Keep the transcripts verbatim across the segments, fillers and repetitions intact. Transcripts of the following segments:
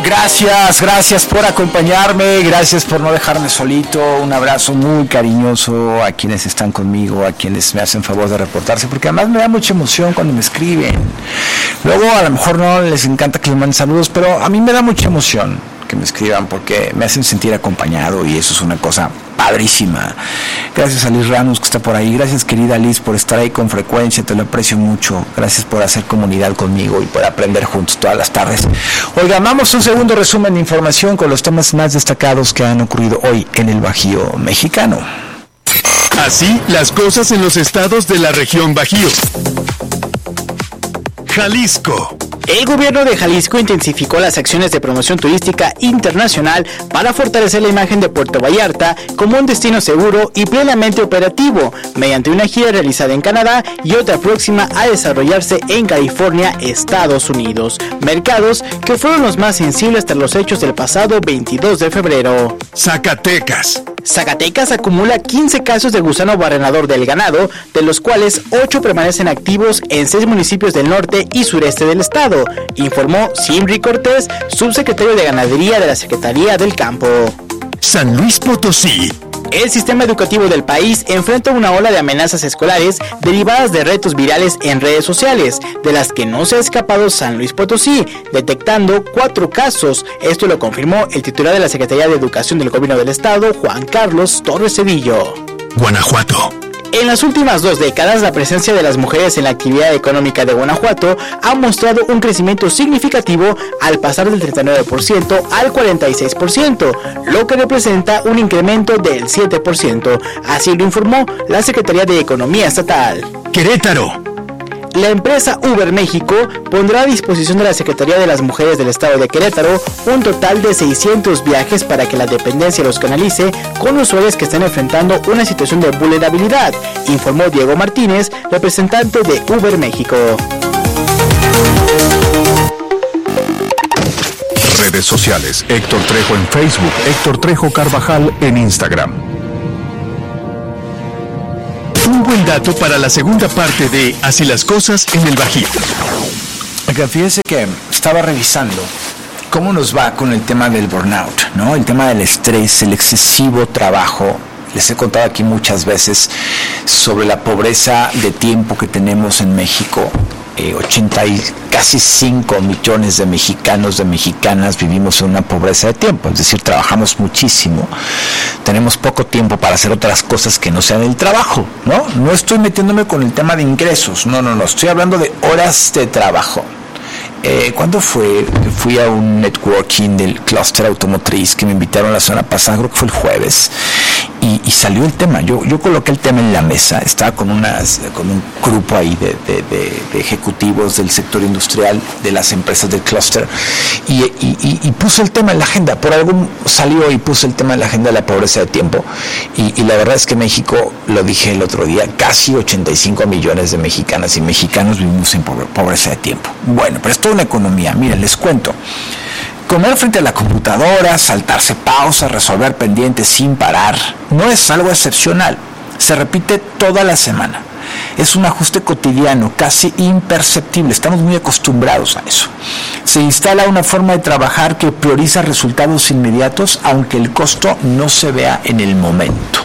Gracias, gracias por acompañarme, gracias por no dejarme solito, un abrazo muy cariñoso a quienes están conmigo, a quienes me hacen favor de reportarse, porque además me da mucha emoción cuando me escriben. Luego a lo mejor no les encanta que les manden saludos, pero a mí me da mucha emoción que me escriban porque me hacen sentir acompañado y eso es una cosa padrísima. Gracias a Liz Ramos que está por ahí, gracias querida Liz por estar ahí con frecuencia, te lo aprecio mucho, gracias por hacer comunidad conmigo y por aprender juntos todas las tardes. Oiga, vamos a un segundo resumen de información con los temas más destacados que han ocurrido hoy en el Bajío mexicano. Así las cosas en los estados de la región Bajío. Jalisco. El gobierno de Jalisco intensificó las acciones de promoción turística internacional para fortalecer la imagen de Puerto Vallarta como un destino seguro y plenamente operativo, mediante una gira realizada en Canadá y otra próxima a desarrollarse en California, Estados Unidos, mercados que fueron los más sensibles tras los hechos del pasado veintidós de febrero. Zacatecas. Zacatecas acumula quince casos de gusano barrenador del ganado, de los cuales ocho permanecen activos en seis municipios del norte y sureste del estado, informó Simri Cortés, subsecretario de Ganadería de la Secretaría del Campo. San Luis Potosí. El sistema educativo del país enfrenta una ola de amenazas escolares derivadas de retos virales en redes sociales, de las que no se ha escapado San Luis Potosí, detectando cuatro casos. Esto lo confirmó el titular de la Secretaría de Educación del Gobierno del Estado, Juan Carlos Torres Cedillo. Guanajuato. En las últimas dos décadas, la presencia de las mujeres en la actividad económica de Guanajuato ha mostrado un crecimiento significativo al pasar del treinta y nueve por ciento al cuarenta y seis por ciento, lo que representa un incremento del siete por ciento. Así lo informó la Secretaría de Economía Estatal. Querétaro. La empresa Uber México pondrá a disposición de la Secretaría de las Mujeres del Estado de Querétaro un total de seiscientos viajes para que la dependencia los canalice con usuarios que están enfrentando una situación de vulnerabilidad, informó Diego Martínez, representante de Uber México. Redes sociales. Héctor Trejo en Facebook, Héctor Trejo Carvajal en Instagram. Un buen dato para la segunda parte de Así las cosas en el Bajío. Oiga, fíjese que estaba revisando cómo nos va con el tema del burnout, ¿no? El tema del estrés, el excesivo trabajo. Les he contado aquí muchas veces sobre la pobreza de tiempo que tenemos en México. Eh, ochenta y casi cinco millones de mexicanos, de mexicanas vivimos en una pobreza de tiempo, es decir, trabajamos muchísimo, tenemos poco tiempo para hacer otras cosas que no sean el trabajo, ¿no? No estoy metiéndome con el tema de ingresos, no, no, no, estoy hablando de horas de trabajo. Eh, ¿Cuándo fue? Fui a un networking del clúster automotriz que me invitaron la semana pasada, creo que fue el jueves, y, y salió el tema. Yo, yo coloqué el tema en la mesa, estaba con unas, con un grupo ahí de, de, de, de ejecutivos del sector industrial, de las empresas del clúster, y, y, y, y puse el tema en la agenda. Por algo salió y puse el tema en la agenda de la pobreza de tiempo, y, y la verdad es que México, lo dije el otro día, casi ochenta y cinco millones de mexicanas y mexicanos vivimos en pobreza de tiempo. Bueno, pero esto una economía, miren, les cuento. Comer frente a la computadora, saltarse pausas, resolver pendientes sin parar, no es algo excepcional. Se repite toda la semana. Es un ajuste cotidiano, casi imperceptible. Estamos muy acostumbrados a eso. Se instala una forma de trabajar que prioriza resultados inmediatos, aunque el costo no se vea en el momento.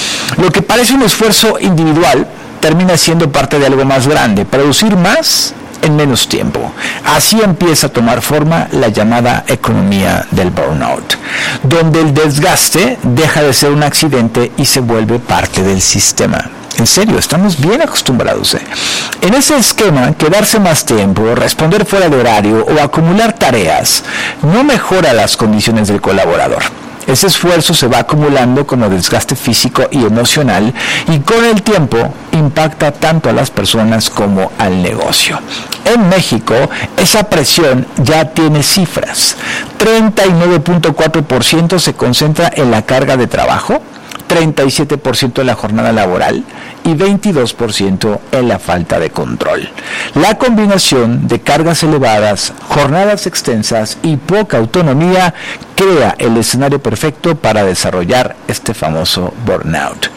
Lo que parece un esfuerzo individual termina siendo parte de algo más grande, producir más en menos tiempo. Así empieza a tomar forma la llamada economía del burnout, donde el desgaste deja de ser un accidente y se vuelve parte del sistema. En serio, estamos bien acostumbrados. ¿eh? En ese esquema, quedarse más tiempo, responder fuera de horario o acumular tareas no mejora las condiciones del colaborador. Ese esfuerzo se va acumulando como desgaste físico y emocional y con el tiempo impacta tanto a las personas como al negocio. En México, esa presión ya tiene cifras. treinta y nueve punto cuatro por ciento se concentra en la carga de trabajo, treinta y siete por ciento en la jornada laboral y veintidós por ciento en la falta de control. La combinación de cargas elevadas, jornadas extensas y poca autonomía crea el escenario perfecto para desarrollar este famoso burnout.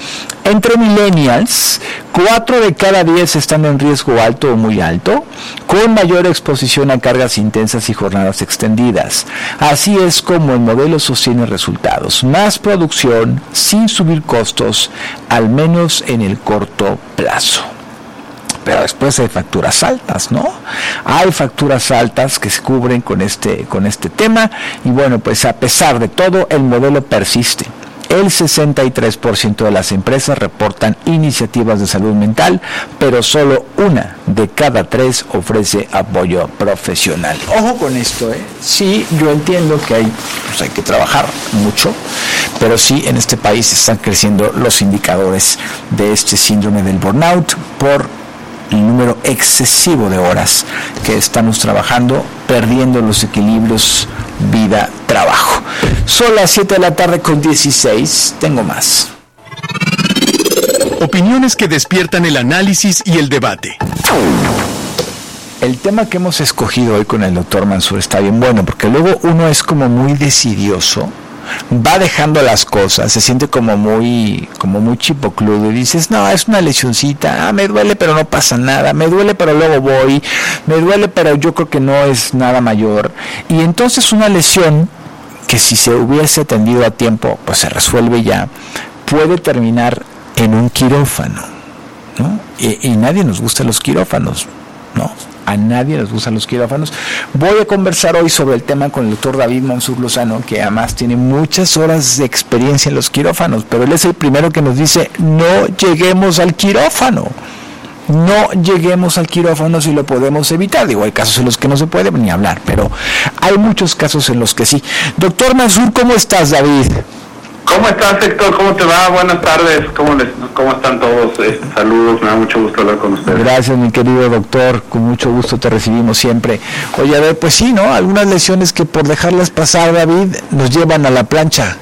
Entre millennials, cuatro de cada diez están en riesgo alto o muy alto, con mayor exposición a cargas intensas y jornadas extendidas. Así es como el modelo sostiene resultados: más producción sin subir costos, al menos en el corto plazo. Pero después hay facturas altas, ¿no? Hay facturas altas que se cubren con este, con este tema, y bueno, pues a pesar de todo, el modelo persiste. El sesenta y tres por ciento de las empresas reportan iniciativas de salud mental, pero solo una de cada tres ofrece apoyo profesional. Ojo con esto, ¿eh? Sí, yo entiendo que hay, pues hay que trabajar mucho, pero sí, en este país están creciendo los indicadores de este síndrome del burnout por el número excesivo de horas que estamos trabajando, perdiendo los equilibrios vida-trabajo. Son las siete de la tarde con dieciséis, tengo más. Opiniones que despiertan el análisis y el debate. El tema que hemos escogido hoy con el doctor Mansur está bien bueno, porque luego uno es como muy decidioso, va dejando las cosas, se siente como muy como muy chipocludo y dices, no, es una lesioncita, ah, me duele pero no pasa nada, me duele pero luego voy, me duele pero yo creo que no es nada mayor, y entonces una lesión que si se hubiese atendido a tiempo, pues se resuelve ya, puede terminar en un quirófano, ¿no? Y, y nadie nos gusta los quirófanos, ¿no? A nadie les gustan los quirófanos. Voy a conversar hoy sobre el tema con el doctor David Mansur Lozano, que además tiene muchas horas de experiencia en los quirófanos, pero él es el primero que nos dice, no lleguemos al quirófano. No lleguemos al quirófano si lo podemos evitar. Digo, hay casos en los que no se puede ni hablar, pero hay muchos casos en los que sí. Doctor Mansur, ¿cómo estás, David? ¿Cómo estás, Héctor? ¿Cómo te va? Buenas tardes. ¿Cómo, les, cómo están todos? Eh, saludos, me da mucho gusto hablar con ustedes. Gracias, mi querido doctor. Con mucho gusto te recibimos siempre. Oye, a ver, pues sí, ¿no? Algunas lesiones que por dejarlas pasar, David, nos llevan a la plancha.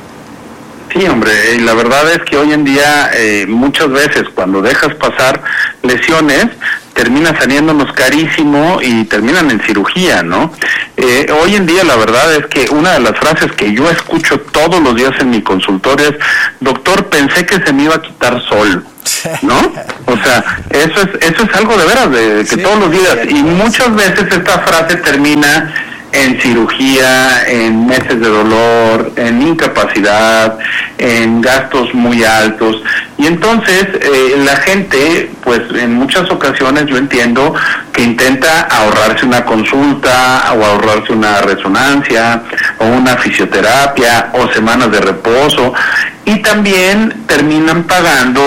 Sí, hombre, y la verdad es que hoy en día eh, muchas veces cuando dejas pasar lesiones termina saliéndonos carísimo y terminan en cirugía, ¿no? Eh, hoy en día la verdad es que una de las frases que yo escucho todos los días en mi consultorio es, doctor, pensé que se me iba a quitar sol, ¿no? O sea, eso es eso es algo de veras, de que sí, todos los días, y muchas veces esta frase termina en cirugía, en meses de dolor, en incapacidad, en gastos muy altos, y entonces eh, la gente, pues en muchas ocasiones yo entiendo que intenta ahorrarse una consulta o ahorrarse una resonancia o una fisioterapia o semanas de reposo, y también terminan pagando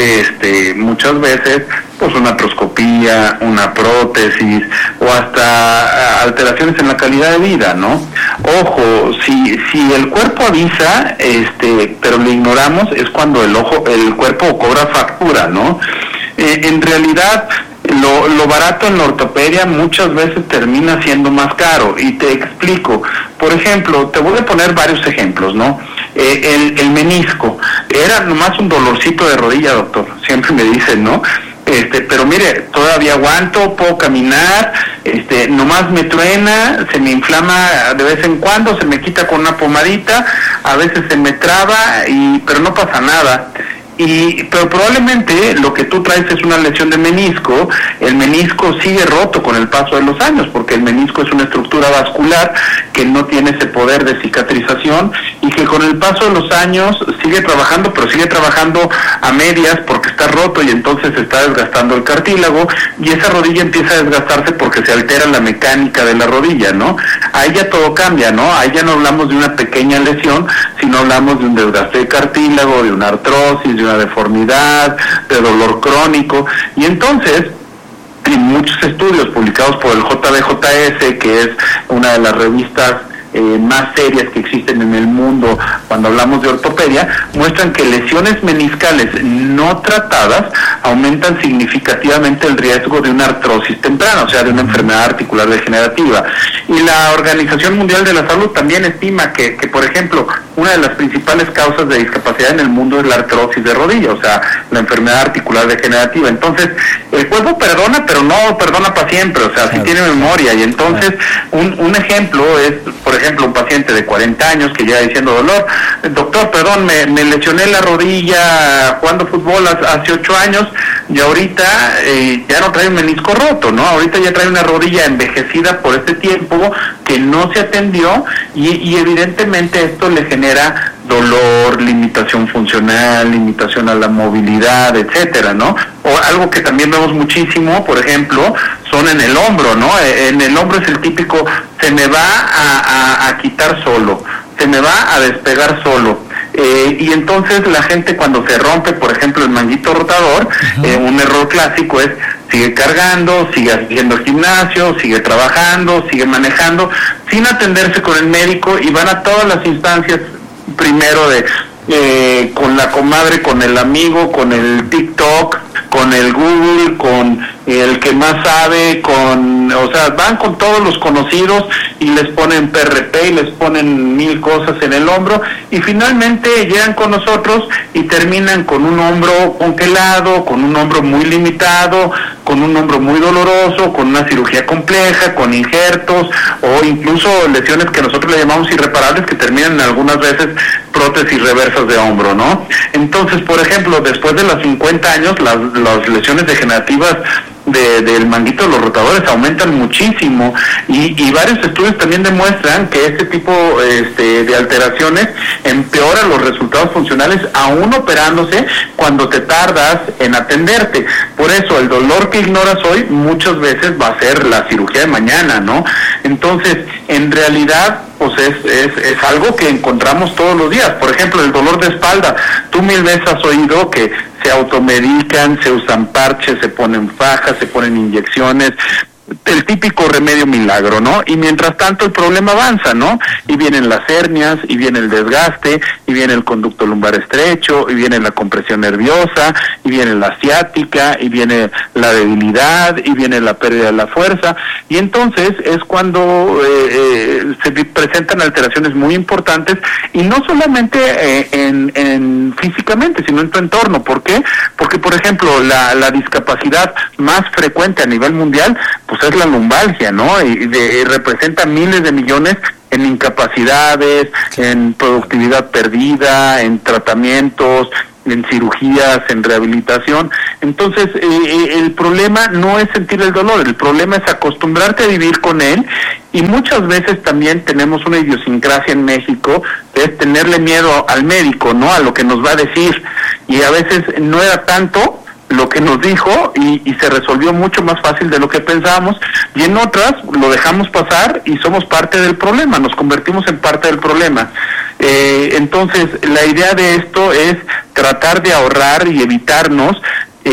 este muchas veces pues una artroscopía, una prótesis o hasta alteraciones en la calidad de vida, ¿no? Ojo, si si el cuerpo avisa, este, pero lo ignoramos, es cuando el ojo, el cuerpo cobra factura, ¿no? Eh, en realidad Lo, lo barato en la ortopedia muchas veces termina siendo más caro, y te explico. Por ejemplo, te voy a poner varios ejemplos, ¿no? Eh, el, el menisco, era nomás un dolorcito de rodilla, doctor, siempre me dicen, ¿no? Este, pero mire, todavía aguanto, puedo caminar, este, nomás me truena, se me inflama de vez en cuando, se me quita con una pomadita, a veces se me traba, y pero no pasa nada. Y, pero probablemente lo que tú traes es una lesión de menisco. El menisco sigue roto con el paso de los años, porque el menisco es una estructura vascular que no tiene ese poder de cicatrización y que con el paso de los años sigue trabajando, pero sigue trabajando a medias porque está roto, y entonces se está desgastando el cartílago, y esa rodilla empieza a desgastarse porque se altera la mecánica de la rodilla, ¿no? Ahí ya todo cambia, ¿no? Ahí ya no hablamos de una pequeña lesión, sino hablamos de un desgaste de cartílago, de una artrosis, de una deformidad, de dolor crónico. Y entonces, en muchos estudios publicados por el J B J S, que es una de las revistas eh, más serias que existen en el mundo cuando hablamos de ortopedia, muestran que lesiones meniscales no tratadas aumentan significativamente el riesgo de una artrosis temprana, o sea, de una enfermedad articular degenerativa. Y la Organización Mundial de la Salud también estima que, que, por ejemplo, una de las principales causas de discapacidad en el mundo es la artrosis de rodilla, o sea, la enfermedad articular degenerativa. Entonces, el cuerpo perdona, pero no perdona para siempre, o sea, sí tiene memoria. Y entonces, un, un ejemplo es, por ejemplo, ejemplo, un paciente de cuarenta años que llega diciendo dolor, doctor, perdón, me, me lesioné la rodilla jugando fútbol hace ocho años y ahorita eh, ya no trae un menisco roto, ¿no? Ahorita ya trae una rodilla envejecida por este tiempo que no se atendió y, y evidentemente esto le genera dolor, limitación funcional, limitación a la movilidad, etcétera, ¿no? O algo que también vemos muchísimo, por ejemplo, son en el hombro, ¿no? En el hombro es el típico, se me va a, a, a quitar solo, se me va a despegar solo. Eh, y entonces la gente cuando se rompe, por ejemplo, el manguito rotador, uh-huh. eh, un error clásico es sigue cargando, sigue haciendo gimnasio, sigue trabajando, sigue manejando, sin atenderse con el médico y van a todas las instancias primero de eh, con la comadre, con el amigo, con el TikTok, con el Google, con el que más sabe, con, o sea, van con todos los conocidos y les ponen P R P y les ponen mil cosas en el hombro y finalmente llegan con nosotros y terminan con un hombro congelado, con un hombro muy limitado, con un hombro muy doloroso, con una cirugía compleja, con injertos o incluso lesiones que nosotros le llamamos irreparables que terminan algunas veces prótesis reversas de hombro, ¿no? Entonces, por ejemplo, después de los cincuenta años, las, las lesiones degenerativas de, del manguito de los rotadores aumentan muchísimo y, y varios estudios también demuestran que este tipo este, de alteraciones empeoran los resultados funcionales aún operándose cuando te tardas en atenderte. Por eso el dolor que ignoras hoy muchas veces va a ser la cirugía de mañana, ¿no? Entonces, en realidad, pues es, es, es algo que encontramos todos los días. Por ejemplo, el dolor de espalda. Tú mil veces has oído que se automedican, se usan parches, se ponen fajas, se ponen inyecciones, el típico remedio milagro, ¿no? Y mientras tanto el problema avanza, ¿no? Y vienen las hernias, y viene el desgaste, y viene el conducto lumbar estrecho, y viene la compresión nerviosa, y viene la ciática, y viene la debilidad, y viene la pérdida de la fuerza, y entonces es cuando eh, eh, se presentan alteraciones muy importantes, y no solamente eh, en, en físicamente, sino en tu entorno. ¿Por qué? Porque, por ejemplo, la, la discapacidad más frecuente a nivel mundial, pues es la lumbalgia, ¿no? Y, de, y representa miles de millones en incapacidades, en productividad perdida, en tratamientos, en cirugías, en rehabilitación. Entonces, eh, el problema no es sentir el dolor, el problema es acostumbrarte a vivir con él, y muchas veces también tenemos una idiosincrasia en México, que es tenerle miedo al médico, ¿no? A lo que nos va a decir, y a veces no era tanto lo que nos dijo y, y se resolvió mucho más fácil de lo que pensábamos, y en otras lo dejamos pasar y somos parte del problema, nos convertimos en parte del problema. Eh, entonces, la idea de esto es tratar de ahorrar y evitarnos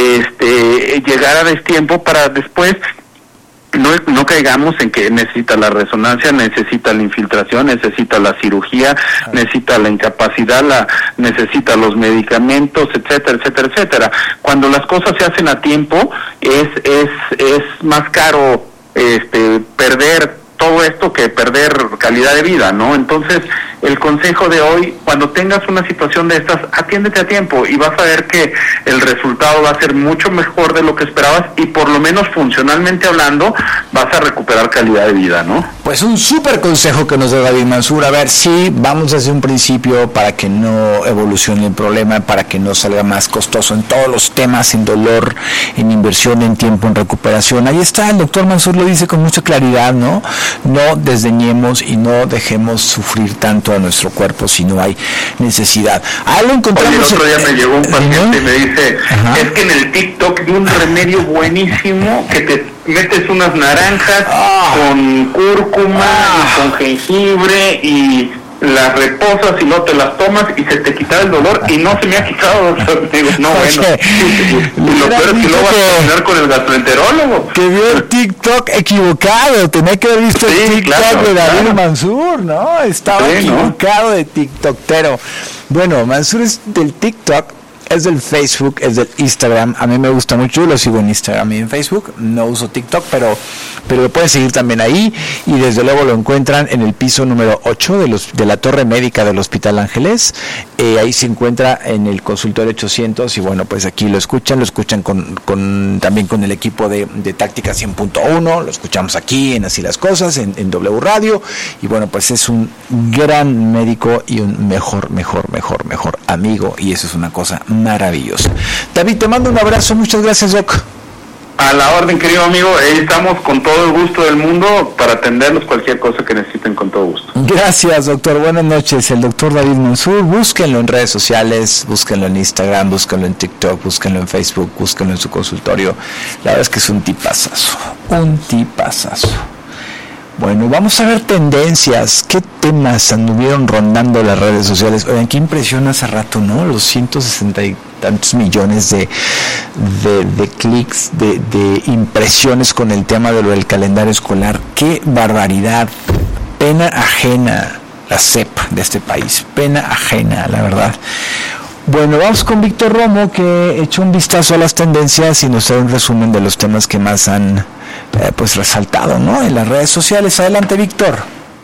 este llegar a destiempo para después no, no caigamos en que necesita la resonancia, necesita la infiltración, necesita la cirugía, necesita la incapacidad, la necesita los medicamentos, etcétera, etcétera, etcétera. Cuando las cosas se hacen a tiempo, es es es más caro este perder todo esto que perder calidad de vida, ¿no? Entonces, el consejo de hoy, cuando tengas una situación de estas, atiéndete a tiempo y vas a ver que el resultado va a ser mucho mejor de lo que esperabas y por lo menos funcionalmente hablando vas a recuperar calidad de vida, ¿no? Pues un súper consejo que nos da David Mansur. A ver, sí, vamos desde un principio para que no evolucione el problema, para que no salga más costoso en todos los temas, en dolor, en inversión, en tiempo, en recuperación. Ahí está, el doctor Mansur lo dice con mucha claridad, ¿no? No desdeñemos y no dejemos sufrir tanto a nuestro cuerpo si no hay necesidad. Ah, lo encontramos. Oye, el otro día me llegó un paciente y me dice, ajá, es que en el TikTok vi un remedio buenísimo que te metes unas naranjas ah. con cúrcuma, ah. y con jengibre y las reposas y no te las tomas y se te quita el dolor y no se me ha quitado. Digo, no, bueno, y lo peor es que luego vas a terminar con el gastroenterólogo. Que vio el TikTok equivocado, tenía que haber visto sí, el TikTok claro, de David claro. Mansur, ¿no? Estaba sí, equivocado, ¿no? De TikToktero. Bueno, Mansur es del TikTok es del Facebook, es del Instagram. A mí me gusta mucho, yo lo sigo en Instagram y en Facebook. No uso TikTok, pero, pero lo pueden seguir también ahí. Y desde luego lo encuentran en el piso número ocho de, los, de la Torre Médica del Hospital Ángeles. Eh, ahí se encuentra en el consultorio ochocientos. Y bueno, pues aquí lo escuchan, lo escuchan con, con también con el equipo de, de Táctica cien punto uno. Lo escuchamos aquí en Así las Cosas, en, en W Radio. Y bueno, pues es un gran médico y un mejor, mejor, mejor, mejor amigo. Y eso es una cosa maravillosa. David, te mando un abrazo. Muchas gracias, Doc. A la orden, querido amigo. Ahí estamos con todo el gusto del mundo para atenderlos cualquier cosa que necesiten con todo gusto. Gracias, doctor. Buenas noches. El doctor David Mansur. Búsquenlo en redes sociales, búsquenlo en Instagram, búsquenlo en TikTok, búsquenlo en Facebook, búsquenlo en su consultorio. La verdad es que es un tipazazo. Un tipazazo. Bueno, vamos a ver tendencias. ¿Qué temas anduvieron rondando las redes sociales? Oigan, qué impresión hace rato, ¿no? Los ciento sesenta y tantos millones de, de, de clics, de, de impresiones con el tema de lo del calendario escolar. ¡Qué barbaridad! Pena ajena, la C E P de este país. Pena ajena, la verdad. Bueno, vamos con Víctor Romo, que echó un vistazo a las tendencias y nos da un resumen de los temas que más han eh, pues resaltado, ¿no?, en las redes sociales. Adelante, Víctor.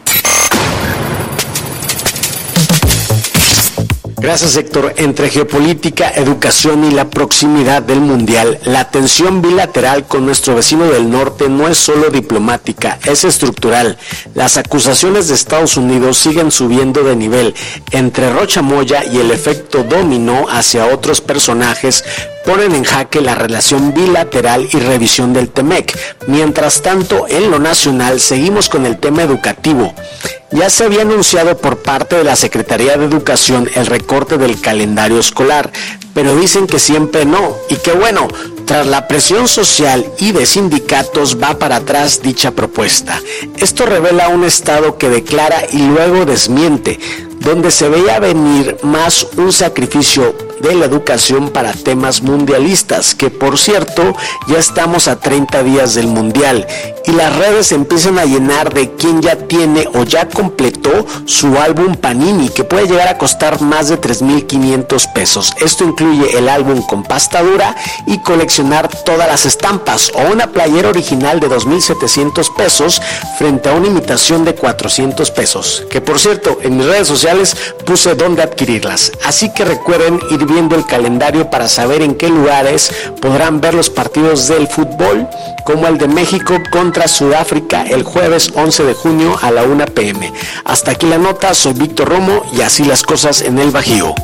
Gracias, Héctor. Entre geopolítica, educación y la proximidad del Mundial, la tensión bilateral con nuestro vecino del norte no es solo diplomática, es estructural. Las acusaciones de Estados Unidos siguen subiendo de nivel. Entre Rocha Moya y el efecto dominó hacia otros personajes ponen en jaque la relación bilateral y revisión del Temec. Mientras tanto, en lo nacional seguimos con el tema educativo. Ya se había anunciado por parte de la Secretaría de Educación el recorte del calendario escolar, pero dicen que siempre no, y que bueno, tras la presión social y de sindicatos va para atrás dicha propuesta. Esto revela un Estado que declara y luego desmiente, donde se veía venir más un sacrificio de la educación para temas mundialistas, que por cierto ya estamos a treinta días del Mundial y las redes empiezan a llenar de quien ya tiene o ya completó su álbum Panini, que puede llegar a costar más de tres mil quinientos pesos. Esto incluye el álbum con pasta dura y coleccionar todas las estampas, o una playera original de dos mil setecientos pesos frente a una imitación de cuatrocientos pesos, que por cierto en mis redes sociales puse dónde adquirirlas, así que recuerden ir viendo el calendario para saber en qué lugares podrán ver los partidos del fútbol, como el de México contra Sudáfrica el jueves once de junio a la una pe eme. Hasta aquí la nota, soy Víctor Romo y así las cosas en el Bajío.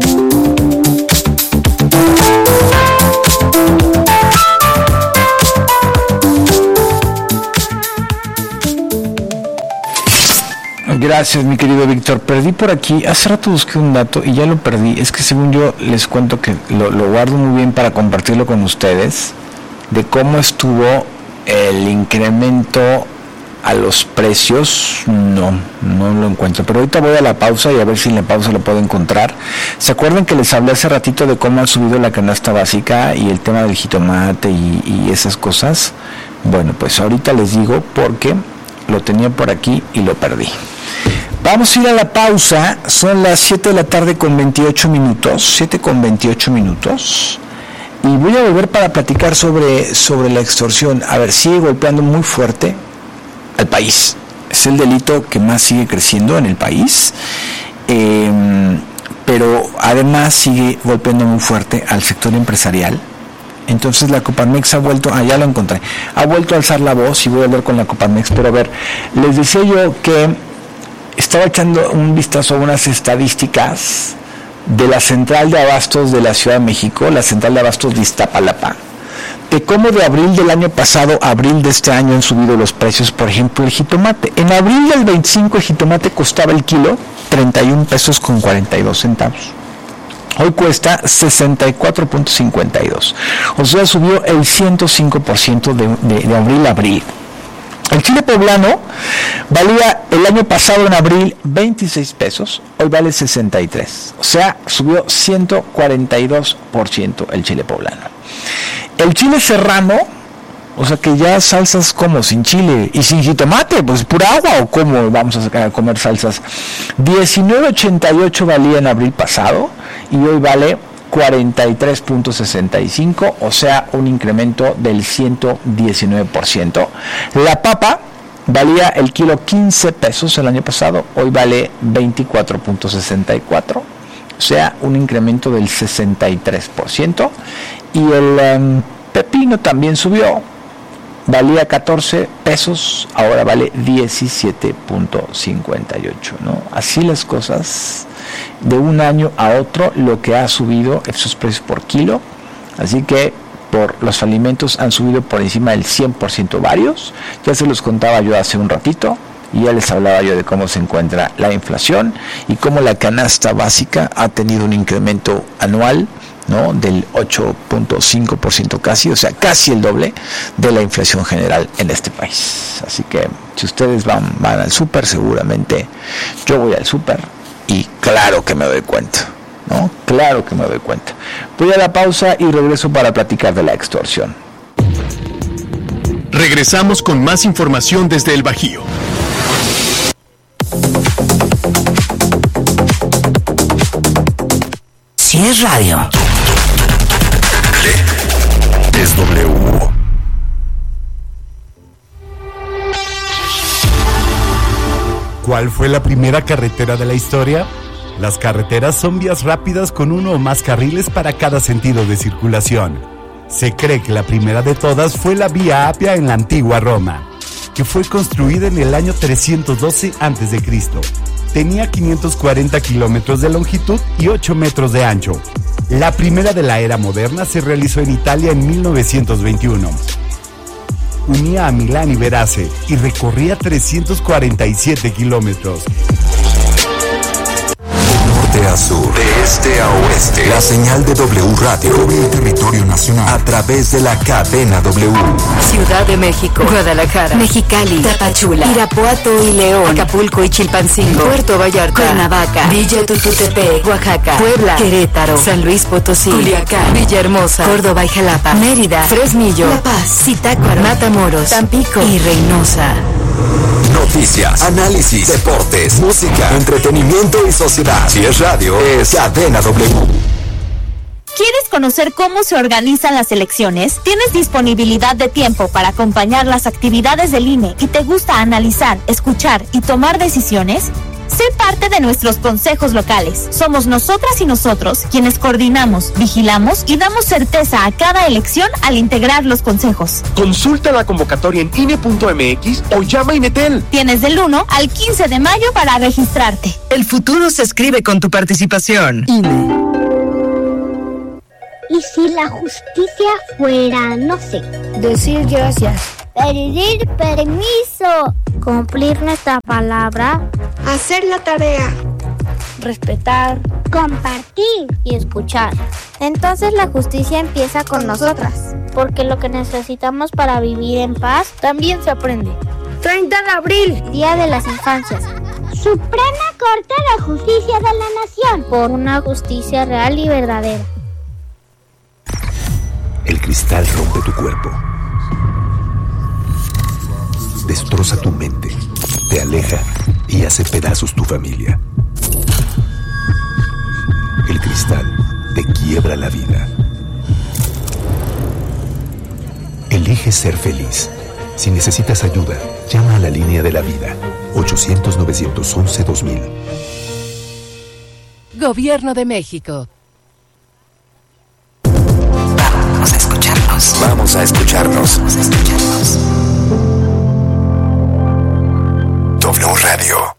Gracias, mi querido Víctor. Perdí por aquí, hace rato busqué un dato y ya lo perdí. Es que según yo les cuento que lo, lo guardo muy bien para compartirlo con ustedes, de cómo estuvo el incremento a los precios. No, no lo encuentro, pero ahorita voy a la pausa y a ver si en la pausa lo puedo encontrar. ¿Se acuerdan que les hablé hace ratito de cómo ha subido la canasta básica y el tema del jitomate y, y esas cosas? Bueno, pues ahorita les digo porque lo tenía por aquí y lo perdí. Vamos a ir a la pausa, son las siete de la tarde con veintiocho minutos, siete con veintiocho minutos, y voy a volver para platicar sobre, sobre la extorsión. A ver, sigue golpeando muy fuerte al país, es el delito que más sigue creciendo en el país, eh, pero además sigue golpeando muy fuerte al sector empresarial. Entonces la Coparmex ha vuelto, ah, ya lo encontré, ha vuelto a alzar la voz y voy a hablar con la Coparmex, pero a ver, les decía yo que estaba echando un vistazo a unas estadísticas de la central de abastos de la Ciudad de México, la central de abastos de Iztapalapa, de cómo de abril del año pasado a abril de este año han subido los precios. Por ejemplo, el jitomate. En abril del veinticinco el jitomate costaba el kilo treinta y un pesos con cuarenta y dos centavos. Hoy cuesta sesenta y cuatro punto cincuenta y dos. O sea, subió el ciento cinco por ciento de, de, de abril a abril. El chile poblano valía el año pasado en abril veintiséis pesos, hoy vale sesenta y tres. O sea, subió ciento cuarenta y dos por ciento el chile poblano. El chile serrano, o sea que ya salsas como sin chile y sin jitomate, pues pura agua, o cómo vamos a sacar a comer salsas. diecinueve ochenta y ocho valía en abril pasado y hoy vale cuarenta y tres punto sesenta y cinco, o sea, un incremento del ciento diecinueve por ciento. La papa valía el kilo quince pesos el año pasado, hoy vale veinticuatro punto sesenta y cuatro, o sea, un incremento del sesenta y tres por ciento. Y el um, pepino también subió, valía catorce pesos, ahora vale diecisiete punto cincuenta y ocho, ¿no? Así las cosas, de un año a otro, lo que ha subido esos precios por kilo. Así que por los alimentos han subido por encima del cien por ciento varios. Ya se los contaba yo hace un ratito, y ya les hablaba yo de cómo se encuentra la inflación y cómo la canasta básica ha tenido un incremento anual, ¿no?, del ocho punto cinco por ciento casi, o sea, casi el doble de la inflación general en este país. Así que si ustedes van, van al súper, seguramente yo voy al súper y claro que me doy cuenta, ¿no? Claro que me doy cuenta. Voy a la pausa y regreso para platicar de la extorsión. Regresamos con más información desde el Bajío. Si es radio, es W. ¿Cuál fue la primera carretera de la historia? Las carreteras son vías rápidas con uno o más carriles para cada sentido de circulación. Se cree que la primera de todas fue la Vía Apia en la antigua Roma, que fue construida en el año trescientos doce antes de Cristo. Tenía quinientos cuarenta kilómetros de longitud y ocho metros de ancho. La primera de la era moderna se realizó en Italia en mil novecientos veintiuno. Unía a Milán y Verace y recorría trescientos cuarenta y siete kilómetros. De norte a sur, de este a oeste, la señal de W Radio cubre el territorio nacional a través de la cadena W. Ciudad de México, Guadalajara, Mexicali, Tapachula, Irapuato y León, Acapulco y Chilpancingo, Puerto Vallarta, Cuernavaca, Villa Tututepec, Oaxaca, Puebla, Querétaro, San Luis Potosí, Culiacán, Villahermosa, Córdoba y Jalapa, Mérida, Fresnillo, La Paz, Zitácuaro, Matamoros, Tampico y Reynosa. Noticias, análisis, deportes, música, entretenimiento y sociedad. Si es radio, es Cadena W. ¿Quieres conocer cómo se organizan las elecciones? ¿Tienes disponibilidad de tiempo para acompañar las actividades del I N E y te gusta analizar, escuchar y tomar decisiones? Sé parte de nuestros consejos locales. Somos nosotras y nosotros quienes coordinamos, vigilamos y damos certeza a cada elección al integrar los consejos. Consulta la convocatoria en I N E punto M X o llama a Inetel. Tienes del uno al quince de mayo para registrarte. El futuro se escribe con tu participación. I N E. ¿Y si la justicia fuera, no sé, decir gracias, pedir permiso, cumplir nuestra palabra, hacer la tarea, respetar, compartir y escuchar? Entonces la justicia empieza con, con nosotras, nosotras, porque lo que necesitamos para vivir en paz también se aprende. treinta de abril, Día de las Infancias. Suprema Corte de Justicia de la Nación, por una justicia real y verdadera. El cristal rompe tu cuerpo, destroza tu mente, te aleja y hace pedazos tu familia. El cristal te quiebra la vida. Elige ser feliz. Si necesitas ayuda, llama a la línea de la vida, ochocientos, novecientos once, dos mil. Gobierno de México. Vamos a escucharnos. Vamos a escucharnos. Vamos a escucharnos. W Radio.